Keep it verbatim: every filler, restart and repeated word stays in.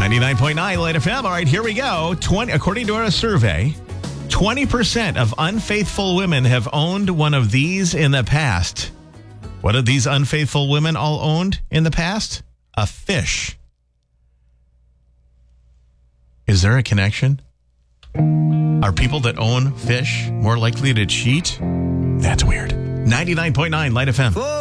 ninety-nine point nine Light F M. All right, here we go. twenty According to a survey, twenty percent of unfaithful women have owned one of these in the past. What have these unfaithful women all owned in the past? A fish. Is there a connection? Are people that own fish more likely to cheat? That's weird. ninety-nine point nine Light F M.